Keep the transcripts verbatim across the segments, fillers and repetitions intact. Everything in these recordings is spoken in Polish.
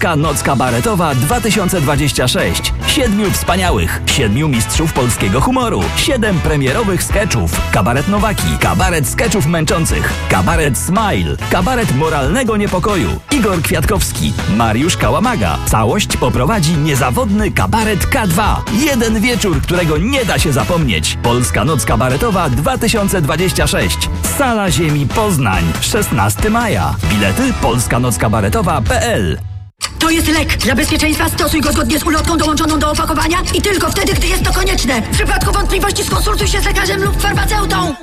Polska Noc Kabaretowa dwa tysiące dwadzieścia sześć. Siedmiu wspaniałych, siedmiu mistrzów polskiego humoru, siedem premierowych skeczów. Kabaret Nowaki, kabaret skeczów męczących, kabaret Smile, kabaret moralnego niepokoju. Igor Kwiatkowski, Mariusz Kałamaga. Całość poprowadzi niezawodny kabaret K dwa. Jeden wieczór, którego nie da się zapomnieć. Polska Noc Kabaretowa dwa tysiące dwadzieścia sześć. Sala Ziemi Poznań, szesnastego maja. Bilety polska noc kabaretowa kropka p l. To jest lek. Dla bezpieczeństwa stosuj go zgodnie z ulotką dołączoną do opakowania i tylko wtedy, gdy jest to konieczne. W przypadku wątpliwości skonsultuj się z lekarzem lub farmaceutą.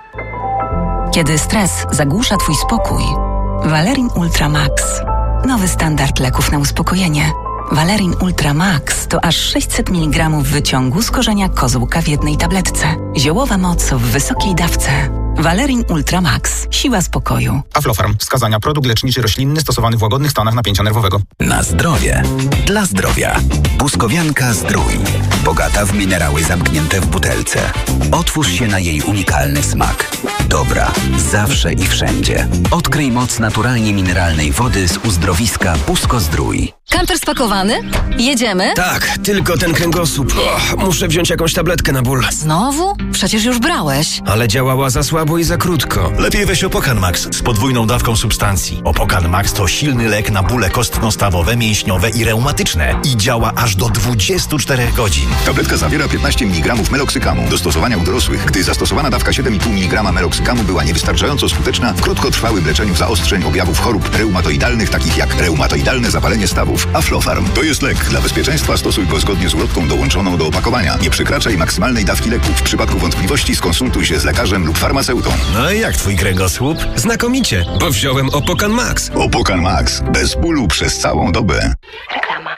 Kiedy stres zagłusza twój spokój, Valerin Ultra Max. Nowy standard leków na uspokojenie. Valerin Ultra Max to aż sześćset miligramów wyciągu z korzenia kozłka w jednej tabletce. Ziołowa moc w wysokiej dawce. Valerin Ultra Max. Siła spokoju. Aflofarm. Wskazania. Produkt leczniczy roślinny stosowany w łagodnych stanach napięcia nerwowego. Na zdrowie. Dla zdrowia. Błyskowianka Zdrój. Bogata w minerały zamknięte w butelce. Otwórz się na jej unikalny smak. Dobra. Zawsze i wszędzie. Odkryj moc naturalnie mineralnej wody z uzdrowiska Busko Zdrój. Kamper spakowany? Jedziemy? Tak, tylko ten kręgosłup. Och, muszę wziąć jakąś tabletkę na ból. Znowu? Przecież już brałeś. Ale działała za słabo i za krótko. Lepiej weź Opokan Max z podwójną dawką substancji. Opokan Max to silny lek na bóle kostno-stawowe, mięśniowe i reumatyczne. I działa aż do dwudziestu czterech godzin. Tabletka zawiera piętnaście miligramów meloksykamu. Do stosowania u dorosłych, gdy zastosowana dawka siedem i pół miligrama meloksykamu była niewystarczająco skuteczna w krótkotrwałym leczeniu zaostrzeń objawów chorób reumatoidalnych, takich jak reumatoidalne zapalenie stawów. Aflofarm to jest lek. Dla bezpieczeństwa stosuj go zgodnie z ulotką dołączoną do opakowania. Nie przekraczaj maksymalnej dawki leku. W przypadku wątpliwości skonsultuj się z lekarzem lub farmaceutą. No i jak twój kręgosłup? Znakomicie, bo wziąłem Opokan Max. Opokan Max. Bez bólu przez całą dobę. Reklama.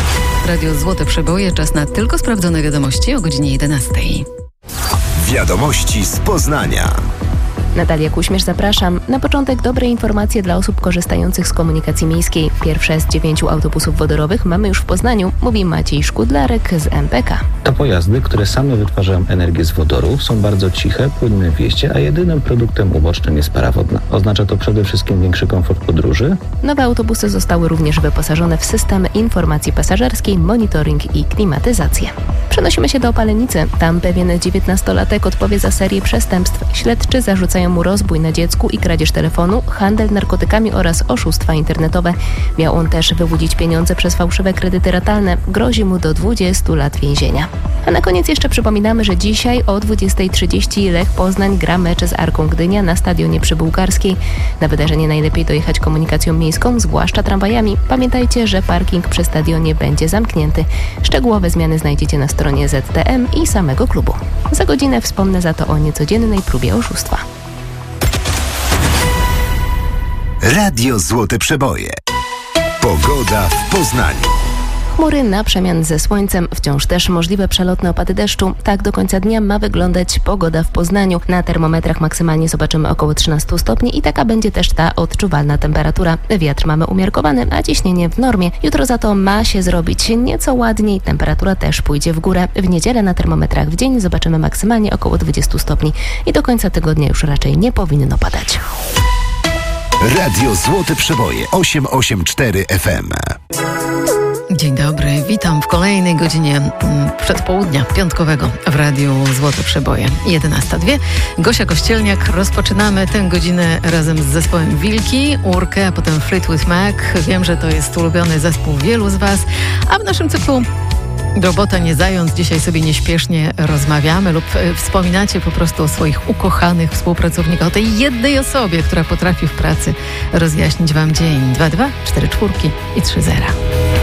Radio Złote Przeboje. Czas na tylko sprawdzone wiadomości o godzinie jedenastej. Wiadomości z Poznania. Natalia Kuśmierz, zapraszam. Na początek dobre informacje dla osób korzystających z komunikacji miejskiej. Pierwsze z dziewięciu autobusów wodorowych mamy już w Poznaniu, mówi Maciej Szkudlarek z M P K. To pojazdy, które same wytwarzają energię z wodoru, są bardzo ciche, płynne w jeździe, a jedynym produktem ubocznym jest para wodna. Oznacza to przede wszystkim większy komfort podróży. Nowe autobusy zostały również wyposażone w system informacji pasażerskiej, monitoring i klimatyzację. Przenosimy się do Opalenicy. Tam pewien dziewiętnastolatek odpowie za serię przestępstw. Śledczy zarzucają mu rozbój na dziecku i kradzież telefonu, handel narkotykami oraz oszustwa internetowe. Miał on też wyłudzić pieniądze przez fałszywe kredyty ratalne. Grozi mu do dwudziestu lat więzienia. A na koniec jeszcze przypominamy, że dzisiaj o dwudziestej trzydzieści Lech Poznań gra mecz z Arką Gdynia na stadionie przy Bułgarskiej. Na wydarzenie najlepiej dojechać komunikacją miejską, zwłaszcza tramwajami. Pamiętajcie, że parking przy stadionie będzie zamknięty. Szczegółowe zmiany znajdziecie na stronie Z T M i samego klubu. Za godzinę wspomnę za to o niecodziennej próbie oszustwa. Radio Złote Przeboje. Pogoda w Poznaniu. Chmury na przemian ze słońcem, wciąż też możliwe przelotne opady deszczu. Tak do końca dnia ma wyglądać pogoda w Poznaniu. Na termometrach maksymalnie zobaczymy około trzynaście stopni i taka będzie też ta odczuwalna temperatura. Wiatr mamy umiarkowany, a ciśnienie w normie. Jutro za to ma się zrobić nieco ładniej, temperatura też pójdzie w górę. W niedzielę na termometrach w dzień zobaczymy maksymalnie około dwadzieścia stopni i do końca tygodnia już raczej nie powinno padać. Radio Złote Przeboje osiem osiem cztery F M. Dzień dobry, witam w kolejnej godzinie przedpołudnia piątkowego w Radiu Złote Przeboje. jedenasta zero dwa. Gosia Kościelniak. Rozpoczynamy tę godzinę razem z zespołem Wilki, Urkę, a potem Fleetwood Mac. Wiem, że to jest ulubiony zespół wielu z Was, a w naszym cyklu Robota nie zając, dzisiaj sobie nieśpiesznie rozmawiamy lub wspominacie po prostu o swoich ukochanych współpracownikach, o tej jednej osobie, która potrafi w pracy rozjaśnić Wam dzień. dwa dwa cztery cztery i trzy zero.